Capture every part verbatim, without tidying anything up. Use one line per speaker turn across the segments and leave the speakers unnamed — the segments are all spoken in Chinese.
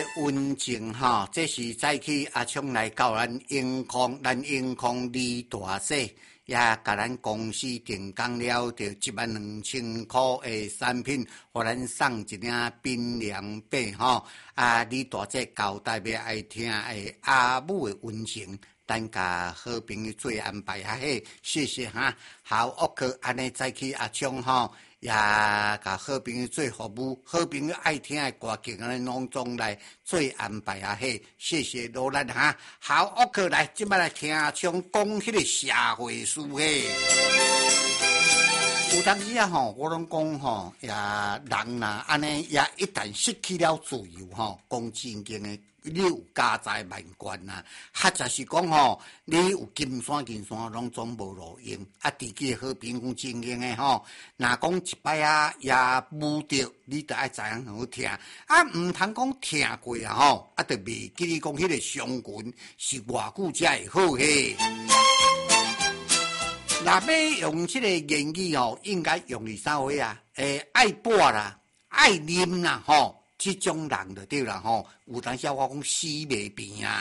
温情哈，这是早起阿昌来教咱盈康，咱盈康李大姐也甲咱公司订购了着一万两千块的产品，互咱送一领槟榔饼吼。啊，李大姐交代要爱听的阿母的温情。咱甲好朋友做安排哈嘿，谢谢哈。好 ，OK， 安尼早起阿昌吼。也甲好朋友做服务，好朋友爱听的歌曲，安尼拢总来做安排啊！嘿，谢谢罗兰哈。好 ，OK， 来，即摆来听像讲迄个社会事嘿。有当时啊吼，我拢讲吼，也人呐安尼也一旦失去了自由吼，讲真经的。你有家财万贯呐，或者是讲吼，你有金山银山，拢总无路用。啊，自己好朋友经营的吼，若讲一摆啊也无着，你得爱知影好听。啊，毋通讲听过啊吼，啊，着袂记你讲迄个上群是偌久才会好嘿。若要用即个言语吼，应该用二三回啊，诶，爱播啦，爱啉啦吼。这种人就对啦吼，有当时我讲死袂变啊！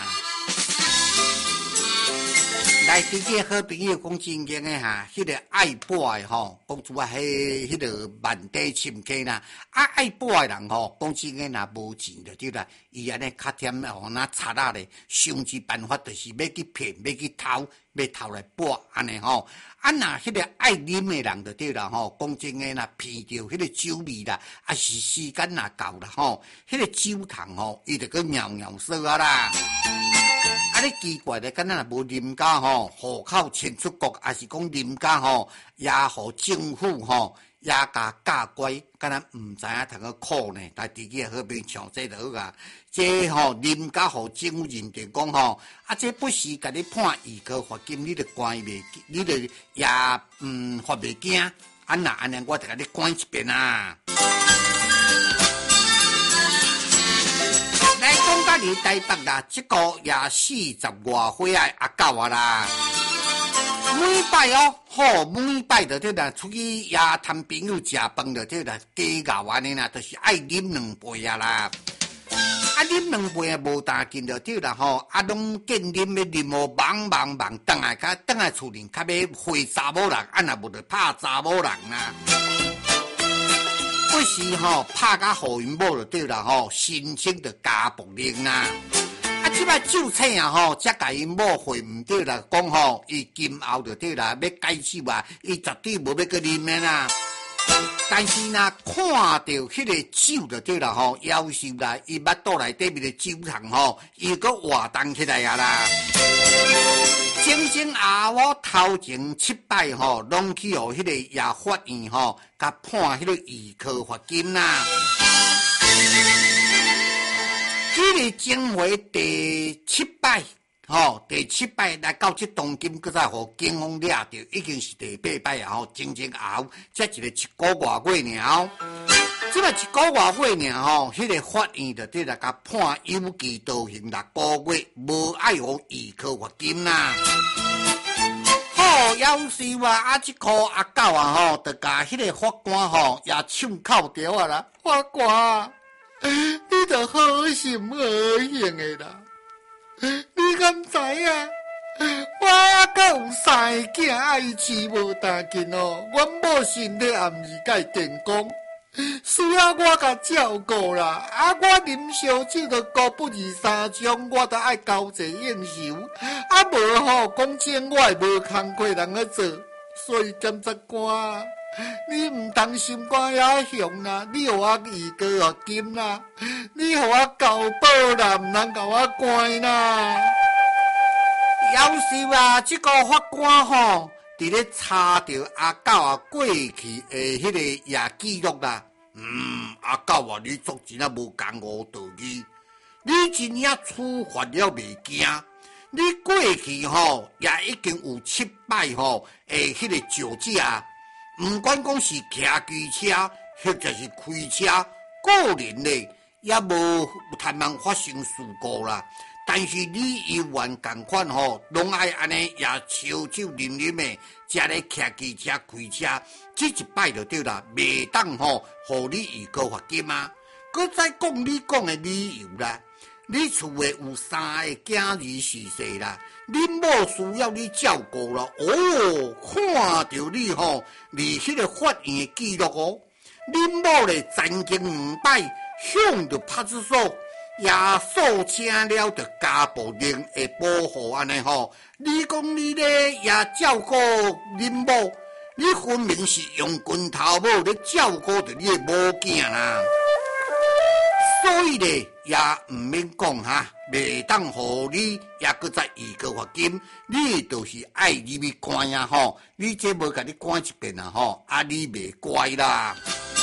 来，这个好朋友讲真经的哈，迄、那个爱播的吼，讲出啊，迄迄个万地深溪啦，啊爱播的人吼，讲真经若无钱就对啦，伊安尼较忝吼，那贼仔咧，想一办法就是要去骗，要去偷，要偷来播安尼吼。啊，那迄个爱啉的人就对啦吼，讲真诶，若闻着迄个酒味啦，啊是时间若到啦吼，迄、那个酒桶吼，伊就去尿尿说啊啦。啊，你奇怪咧，敢若若无啉甲吼，户口迁出国，还是讲啉甲吼，也互政府吼，也甲教乖，敢若毋知影通个苦呢？但自己好朋友像这就好啊。这吼啉甲互政府认定讲吼，啊这不是甲你判预科罚金，你着关袂，你着也嗯罚袂惊。啊那安尼，我着甲你关一边啊。来讲到你台北啦，这个也四十外岁啊阿狗啊啦，每摆哦，好每摆就对啦，出去也谈朋友食饭就对啦，加熬安尼啦，就是爱啉两杯啊啦。啊，啉两杯啊，无大劲就对啦吼，啊，拢见啉要啉哦，忙忙忙，等下甲等下厝里，较要回查某人，啊，若无就拍查某人啦。不是吼，拍甲互因某就对啦吼，申请着家暴令啦。啊，即摆酒醒啊吼，才甲因某会毋对啦，讲吼，伊今后就对啦，要改手啊，伊绝对无要去啉的啦。但是若看到迄个酒就对啦吼，夭寿啦，伊腹肚内底面的酒桶吼，伊个活动起来啊啦。整整啊，我头前七摆吼，拢去互迄个也法院吼，甲判迄个预科罚金啦。迄个正回第七摆。吼，第七摆来到这当今，搁再互警方抓着，已经是第八摆啊！吼，整整后，才一个一个外月尔。即个一个外月尔吼，迄、那个法院就对来甲判有期徒刑六个月，无爱互预科罚金啦。好，夭寿啊！啊，即个阿狗啊吼，就甲迄个法官吼也唱口条啊啦，法官，你着好心好行的啦。你敢知影？我甲有三个囝，爱饲无大劲哦。阮某身体也毋是介健康，需要我甲照顾啦。啊，我啉烧酒着高不二三种，我着爱交际应酬。啊，无吼讲真，我也无工课人咧做，所以检察官。你唔当心肝也凶啦，你互我预科罚金啦，你互我交保啦，唔通甲我关啦。夭寿啊！这个法官吼，伫咧查着阿狗啊过去诶迄个也记录啦。嗯，阿狗啊，你做真啊无讲无道理，你真正处罚了袂惊。你过去吼也已经有七摆吼诶迄个酒驾。唔管讲是骑机车，或者是开车，个人咧也无贪望发生事故啦。但是你依然共款吼，拢爱安尼也烧酒啉啉的，才咧骑机车开车，这一摆就对啦，袂当吼，互你预告罚金啊。佮再讲你讲的理由啦， 你厝诶有三个囝儿逝世啦，恁某需要你照顾了。哦，看到你吼，离迄个法院诶记录哦，恁某咧曾经五摆向着派出所也诉请了着家暴令诶保护安尼吼。你讲你咧也照顾恁某，你分明是用拳头某咧照顾着你诶某囝啦。所以咧，也毋免讲哈，袂当互你也搁再预告罚金，你就是爱入去关啊吼，你这无甲你关一遍啊吼，啊你袂乖啦。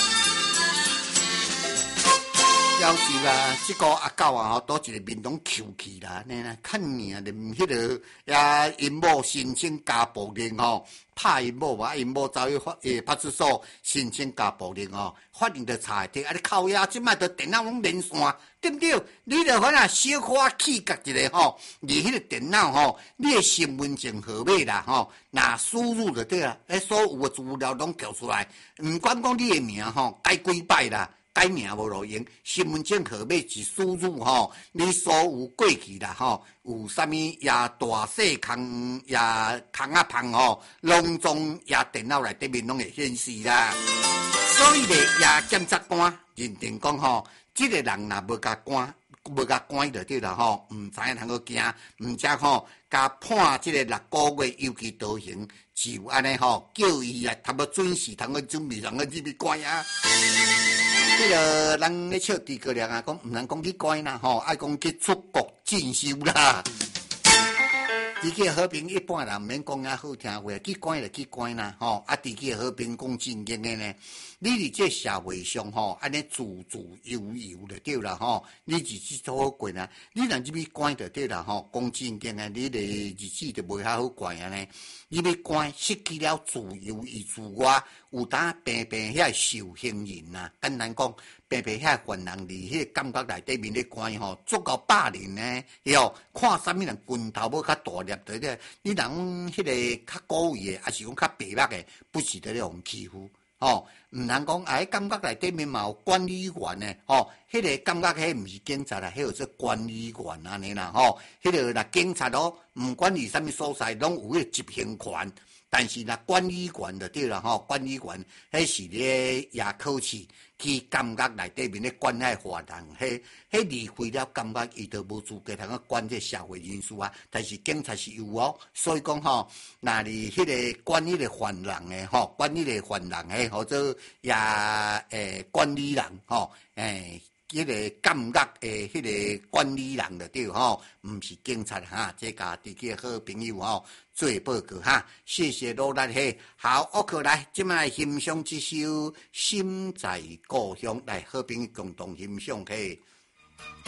要是啊，这个阿狗啊吼，倒一个面拢抽气啦，安尼啦，看你啊，连迄个也因某申请家暴令吼，拍因某嘛，因某走去法诶派出所申请家暴令吼，法院就查得，啊你靠呀，即摆都电脑拢连线，对不对？你着反啊小可气角一个吼，而迄个电脑吼，你诶身份证号码啦吼，若输入就对啦，诶所有诶资料拢叫出来，毋管讲你诶名吼改几摆啦。改名无路用，身份证号码一输入吼，你所有过去啦吼，有啥物也大细空也空啊胖吼，拢总也电脑内底面拢会显示啦。所以咧，也检察官认定讲吼，即、這個人若无甲关，无甲关就对啦吼，毋知影通个行，毋则吼，甲判即个六个月有期徒刑，就安尼吼，叫伊啊，通个准时，通个准备，通个入去关啊。这个人咧笑诸葛亮啊，讲毋能讲去关啦吼，爱讲去出国进修啦。地区和平一般人毋免讲啊好听话，去关就去关啦吼。啊，地区和平讲正经的呢，你伫这社会上吼，安尼自自由由就对啦吼，你日子都好过啊。你若入去关就对啦吼，讲正经的，你的日子就袂遐好过啊呢。入去关失去了自由与自我，有当平平遐受刑人呐。简单讲，平平遐犯人伫迄个感觉内底面咧关吼，足够霸凌呢。哟，看啥物人拳头要较大粒对咧，你人迄个较高位的，还是讲较白目的，不是在咧互欺负。吼，毋通讲啊！迄感觉内底面嘛有管理员呢，吼，迄个感觉迄毋是警察啦，迄个做管理员安尼啦，吼，迄个啦警察咯，毋管伫啥物所在，拢有迄个执行权，但是若管理员就对啦，吼，管理员迄是咧也考试去感觉内底面咧管遐犯人，迄迄离开了感觉，伊就无资格通个管这社会人士啊。但是警察是有哦，所以讲吼，若伫迄个管迄个犯人诶，吼，管迄个犯人诶，或者也诶管理人吼，诶。迄个感觉诶，迄个管理人就对吼，毋是警察哈，这家己嘅好朋友吼做报告哈，谢谢努力嘿。好，我过来，即摆欣赏一首《心在故乡》，来好朋友共同欣赏嘿。